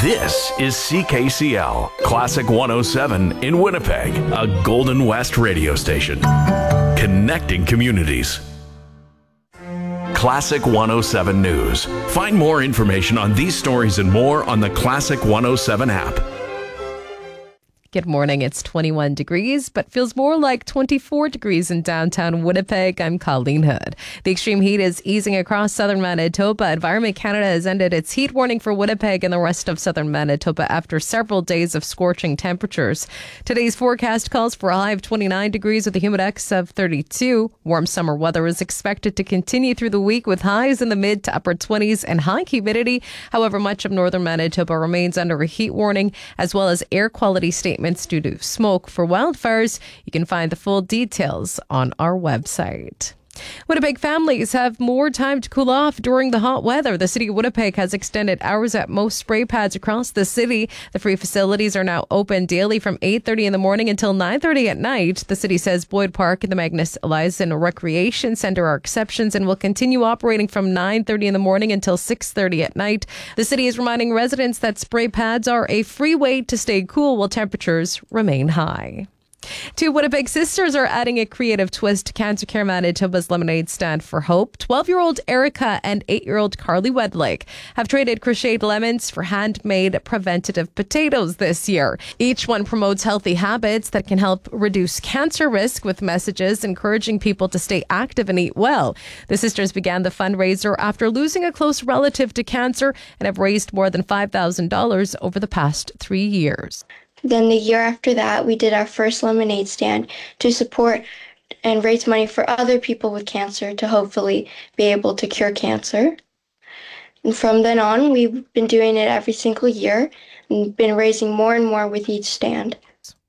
This is CKCL, Classic 107 in Winnipeg, a Golden West radio station. Connecting communities. Classic 107 News. Find more information on these stories and more on the Classic 107 app. Good morning. It's 21 degrees, but feels more like 24 degrees in downtown Winnipeg. I'm Colleen Hood. The extreme heat is easing across southern Manitoba. Environment Canada has ended its heat warning for Winnipeg and the rest of southern Manitoba after several days of scorching temperatures. Today's forecast calls for a high of 29 degrees with a humidex of 32. Warm summer weather is expected to continue through the week with highs in the mid to upper 20s and high humidity. However, much of northern Manitoba remains under a heat warning, as well as air quality statements due to smoke for wildfires. You can find the full details on our website. Winnipeg families have more time to cool off during the hot weather. The city of Winnipeg has extended hours at most spray pads across the city. The free facilities are now open daily from 8:30 in the morning until 9:30 at night. The city says Boyd Park and the Magnus Eliason Recreation Centre are exceptions and will continue operating from 9:30 in the morning until 6:30 at night. The city is reminding residents that spray pads are a free way to stay cool while temperatures remain high. Two Winnipeg sisters are adding a creative twist to Cancer Care Manitoba's Lemonade Stand for Hope. 12-year-old Erica and 8-year-old Carly Wedlake have traded crocheted lemons for handmade preventative potatoes this year. Each one promotes healthy habits that can help reduce cancer risk with messages encouraging people to stay active and eat well. The sisters began the fundraiser after losing a close relative to cancer and have raised more than $5,000 over the past 3 years. Then the year after that, we did our first lemonade stand to support and raise money for other people with cancer to hopefully be able to cure cancer. And from then on, we've been doing it every single year and been raising more and more with each stand.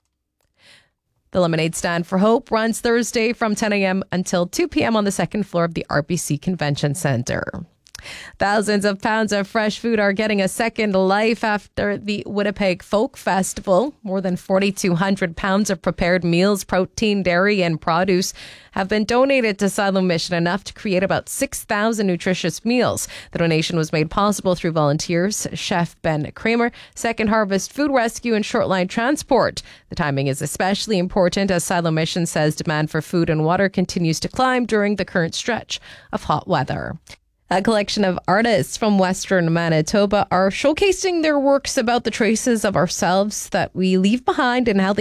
The Lemonade Stand for Hope runs Thursday from 10 a.m. until 2 p.m. on the second floor of the RBC Convention Centre. Thousands of pounds of fresh food are getting a second life after the Winnipeg Folk Festival. More than 4,200 pounds of prepared meals, protein, dairy, and produce have been donated to Silo Mission, enough to create about 6,000 nutritious meals. The donation was made possible through volunteers, Chef Ben Kramer, Second Harvest Food Rescue, and Shortline Transport. The timing is especially important as Silo Mission says demand for food and water continues to climb during the current stretch of hot weather. A collection of artists from Western Manitoba are showcasing their works about the traces of ourselves that we leave behind and how they